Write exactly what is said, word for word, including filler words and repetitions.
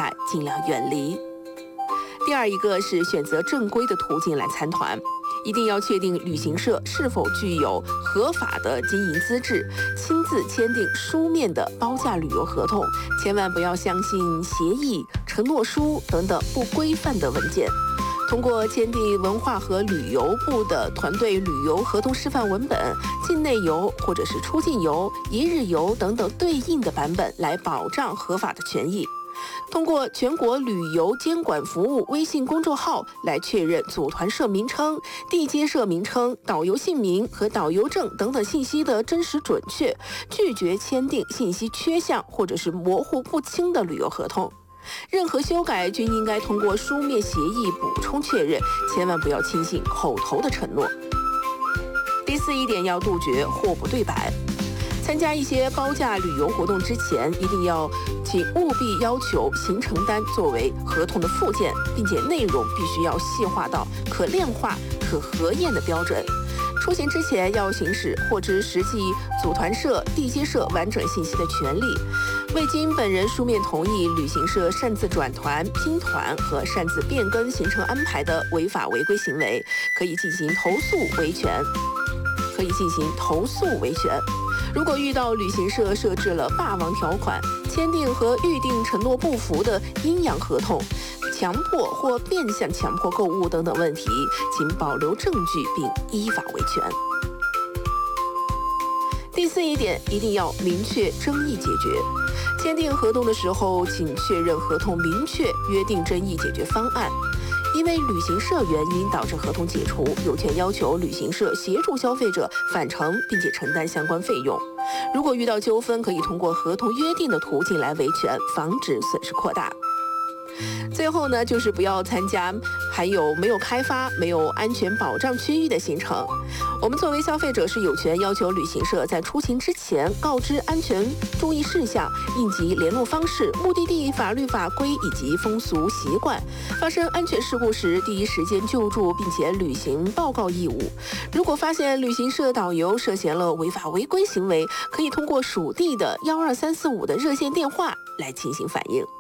带尽量远离。第二一个是选择正规的途径来参团。一定要确定旅行社是否具有合法的经营资质，亲自签订书面的包价旅游合同，千万不要相信协议、承诺书等等不规范的文件。通过签订文化和旅游部的团队旅游合同示范文本、境内游或者是出境游、一日游等等对应的版本来保障合法的权益。通过全国旅游监管服务微信公众号来确认组团社名称、地接社名称、导游姓名和导游证等等信息的真实准确，拒绝签订信息缺项或者是模糊不清的旅游合同。任何修改均应该通过书面协议补充确认，千万不要轻信口头的承诺。第四一点要杜绝货不对版。参加一些包价旅游活动之前，一定要请务必要求行程单作为合同的附件，并且内容必须要细化到可量化、可核验的标准。出行之前要行使获知实际组团社、地接社完整信息的权利。未经本人书面同意，旅行社擅自转团、拼团和擅自变更行程安排的违法违规行为，可以进行投诉维权。可以进行投诉维权。如果遇到旅行社设置了霸王条款、签订和预订承诺不符的阴阳合同、强迫或变相强迫购物等等问题，请保留证据并依法维权。第四一点，一定要明确争议解决。签订合同的时候，请确认合同明确约定争议解决方案。因为旅行社原因导致合同解除，有权要求旅行社协助消费者返程，并且承担相关费用。如果遇到纠纷，可以通过合同约定的途径来维权，防止损失扩大。最后呢，就是不要参加还有没有开发、没有安全保障区域的行程。我们作为消费者是有权要求旅行社在出行之前告知安全注意事项、应急联络方式、目的地法律法规以及风俗习惯。发生安全事故时，第一时间救助，并且履行报告义务。如果发现旅行社导游涉嫌了违法违规行为，可以通过属地的一二三四五的热线电话来进行反映。